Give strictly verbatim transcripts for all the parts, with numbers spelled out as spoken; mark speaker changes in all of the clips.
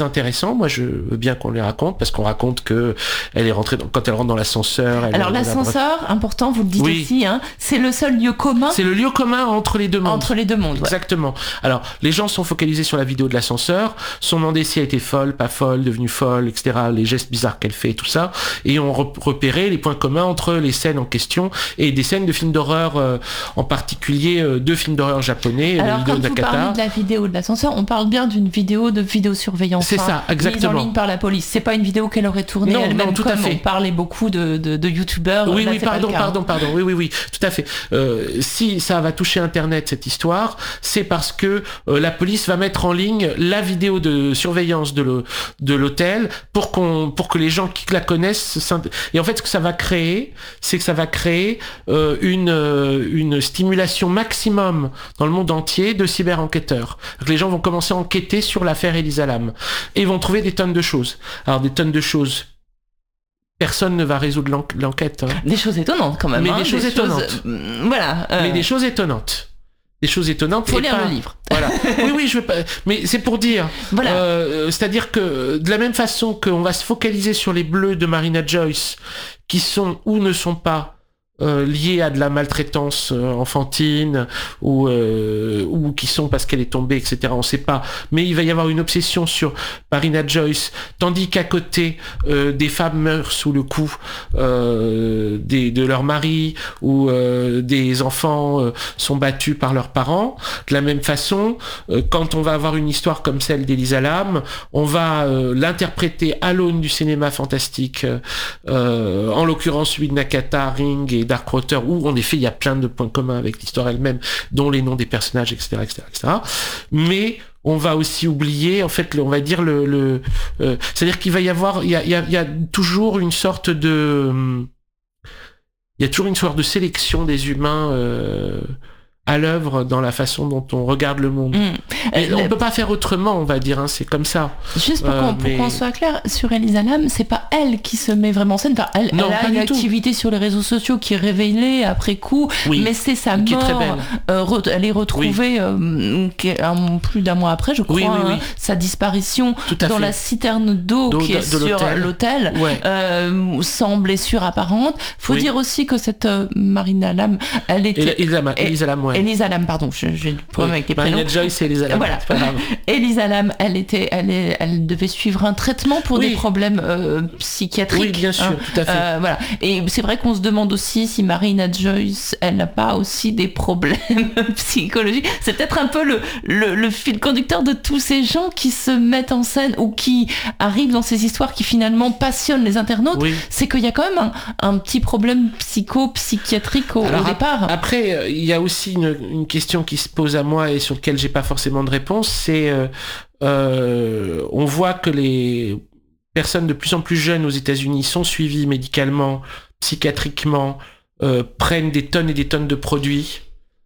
Speaker 1: intéressant. Moi, je veux bien qu'on les raconte parce qu'on raconte que elle est rentrée dans, quand elle rentre dans l'ascenseur. Elle
Speaker 2: Alors l'ascenseur, la... important, vous le dites oui. aussi, hein, c'est le seul lieu commun.
Speaker 1: C'est le lieu commun entre les deux mondes.
Speaker 2: Entre les deux mondes. Ouais.
Speaker 1: Exactement. Alors les gens sont focalisés sur la vidéo de l'ascenseur, sont demandés si elle était folle, pas folle, devenue folle, et cetera. Les gestes bizarres qu'elle fait, tout ça, et ont repéré les points communs entre les scènes en question et des scènes de films d'horreur, euh, en particulier euh, deux films d'horreur japonais.
Speaker 2: Alors quand vous parlez de la vidéo de l'ascenseur, on parle bien d'une vidéo de vidéosurveillance.
Speaker 1: C'est ça, exactement.
Speaker 2: Mise en ligne par la police. C'est pas une vidéo qu'elle aurait tournée
Speaker 1: non,
Speaker 2: elle-même.
Speaker 1: Non, tout
Speaker 2: comme
Speaker 1: à fait.
Speaker 2: On parlait beaucoup de, de, de youtubeurs.
Speaker 1: Oui,
Speaker 2: là,
Speaker 1: oui, pardon, pardon, pardon. Oui, oui, oui, tout à fait. Euh, si ça va toucher Internet, cette histoire, c'est parce que euh, la police va mettre en ligne la vidéo de surveillance de, le, de l'hôtel pour qu'on, pour que les gens qui la connaissent. Et en fait, ce que ça va créer, c'est que ça va créer euh, une, euh, une stimulation maximum dans le monde entier de cyber-enquêteurs. Donc, les gens vont commencer à enquêter sur l'affaire Elisa Lam. Et ils vont trouver des tonnes de choses. Alors des tonnes de choses. Personne ne va résoudre l'en- l'enquête. Hein.
Speaker 2: Des choses étonnantes quand même.
Speaker 1: Mais
Speaker 2: hein,
Speaker 1: des choses
Speaker 2: des
Speaker 1: étonnantes.
Speaker 2: Choses, euh, voilà. Euh...
Speaker 1: Mais des choses étonnantes. Des choses étonnantes.
Speaker 2: Faut lire
Speaker 1: pas...
Speaker 2: le livre.
Speaker 1: Voilà. Oui, oui, je veux pas. Mais c'est pour dire.
Speaker 2: Voilà.
Speaker 1: Euh, c'est-à-dire que de la même façon qu'on va se focaliser sur les bleus de Marina Joyce, qui sont ou ne sont pas Euh, liées à de la maltraitance euh, enfantine ou euh, ou qui sont parce qu'elle est tombée, et cetera. On sait pas. Mais il va y avoir une obsession sur Marina Joyce, tandis qu'à côté euh, des femmes meurent sous le coup euh, des, de leur mari ou euh, des enfants euh, sont battus par leurs parents. De la même façon, euh, quand on va avoir une histoire comme celle d'Elisa Lam, on va euh, l'interpréter à l'aune du cinéma fantastique, euh, en l'occurrence celui de Nakata, Ring et Darkwater, où en effet il y a plein de points communs avec l'histoire elle-même, dont les noms des personnages, et cetera, et cetera, et cetera. Mais on va aussi oublier, en fait, on va dire le, le euh, c'est-à-dire qu'il va y avoir, il y a, il y a, il y a toujours une sorte de, il y a toujours une sorte de sélection des humains euh, à l'œuvre dans la façon dont on regarde le monde. Mmh. Et euh, on peut pas faire autrement, on va dire, hein, c'est comme ça.
Speaker 2: Juste pour, euh, qu'on, mais... pour qu'on soit clair, sur Elisa Lam, c'est pas elle qui se met vraiment en scène. Enfin, elle, non, elle a une activité tout. sur les réseaux sociaux qui est révélée après coup, oui, mais c'est sa
Speaker 1: qui
Speaker 2: mort.
Speaker 1: Est très belle.
Speaker 2: Euh, re- elle est retrouvée oui. euh, un, plus d'un mois après, je crois,
Speaker 1: oui, oui, oui.
Speaker 2: Hein, sa disparition dans
Speaker 1: fait.
Speaker 2: la citerne d'eau, d'eau qui de, est de sur l'hôtel, l'hôtel
Speaker 1: ouais.
Speaker 2: euh, sans blessure apparente. Faut oui. dire aussi que cette euh, Marina Lam, elle était...
Speaker 1: Elisa, Elisa Lam, ouais.
Speaker 2: Elisa Lam, pardon, j'ai du problème oui. avec les prénoms.
Speaker 1: Marina Joyce et Elisa Lam.
Speaker 2: Voilà. Elisa Lam, elle était, elle, est, elle devait suivre un traitement pour oui. des problèmes euh, psychiatriques.
Speaker 1: Oui, bien sûr,
Speaker 2: hein.
Speaker 1: tout à fait.
Speaker 2: Euh, voilà. Et c'est vrai qu'on se demande aussi si Marina Joyce, elle n'a pas aussi des problèmes psychologiques. C'est peut-être un peu le, le, le fil conducteur de tous ces gens qui se mettent en scène ou qui arrivent dans ces histoires qui finalement passionnent les internautes. Oui. C'est qu'il y a quand même un, un petit problème psycho-psychiatrique au,
Speaker 1: Alors,
Speaker 2: au départ.
Speaker 1: Après, il y a aussi une, une question qui se pose à moi et sur laquelle j'ai pas forcément de réponse, c'est euh, euh, on voit que les personnes de plus en plus jeunes aux États-Unis sont suivies médicalement, psychiatriquement, euh, prennent des tonnes et des tonnes de produits.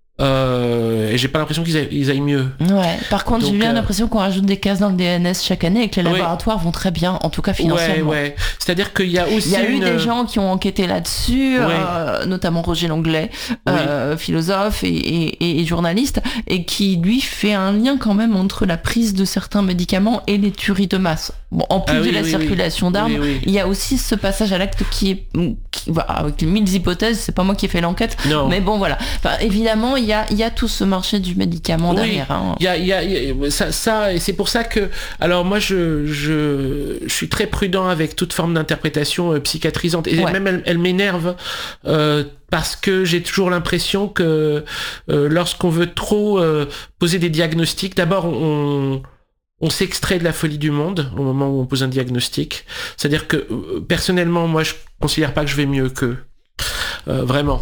Speaker 1: Euh, et j'ai pas l'impression qu'ils, a, ils aillent mieux.
Speaker 2: Ouais. Par contre, Donc, j'ai bien euh... l'impression qu'on rajoute des cases dans le D N S chaque année et que les laboratoires ouais. vont très bien, en tout cas financièrement.
Speaker 1: Ouais, ouais. C'est-à-dire qu'il y a aussi.
Speaker 2: Il y a
Speaker 1: une...
Speaker 2: eu des gens qui ont enquêté là-dessus, ouais. euh, notamment Roger Langlais, oui. euh, philosophe et, et, et journaliste, et qui lui fait un lien quand même entre la prise de certains médicaments et les tueries de masse. Bon, en plus ah, oui, de la oui, circulation oui. d'armes, oui, oui. il y a aussi ce passage à l'acte qui est, qui, bah, avec mille hypothèses. C'est pas moi qui ai fait l'enquête,
Speaker 1: non.
Speaker 2: mais bon voilà. Enfin, évidemment, il y a, il y a tout ce marché du médicament oui, derrière. Hein.
Speaker 1: Il y a, il y a, il y a ça, ça, et c'est pour ça que, alors moi, je, je, je suis très prudent avec toute forme d'interprétation euh, psychiatrisante, et ouais. même elle, elle m'énerve. Euh, parce que j'ai toujours l'impression que euh, lorsqu'on veut trop euh, poser des diagnostics, d'abord on, on s'extrait de la folie du monde au moment où on pose un diagnostic. C'est-à-dire que euh, personnellement, moi, je considère pas que je vais mieux qu'eux. Euh, vraiment.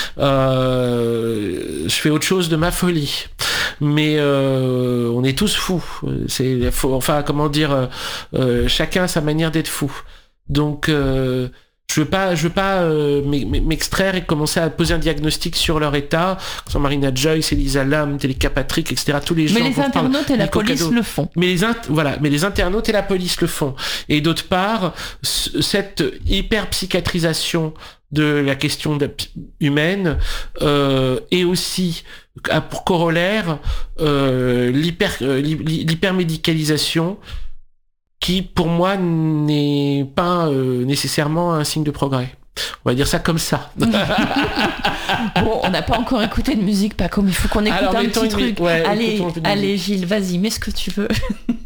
Speaker 1: Euh, je fais autre chose de ma folie. Mais euh, on est tous fous. C'est, faut, enfin, comment dire, euh, chacun a sa manière d'être fou. Donc... Euh, Je veux pas, je veux pas euh, m'extraire et commencer à poser un diagnostic sur leur état, sur Marina Joyce, Elisa Lam, Teleka Patrick, et cetera. Tous les gens.
Speaker 2: Mais les internautes parle, et la police le font.
Speaker 1: Mais les int- voilà, mais les internautes et la police le font. Et d'autre part, c- cette hyper psychiatrisation de la question de, humaine euh, et aussi a pour corollaire euh, l'hyper euh, l'hypermédicalisation qui pour moi n'est pas euh, nécessairement un signe de progrès. On va dire ça comme ça.
Speaker 2: Bon, on n'a pas encore écouté de musique, Paco, mais il faut qu'on écoute Alors, un petit truc. Ouais, allez, allez, Gilles, vas-y, mets ce que tu veux.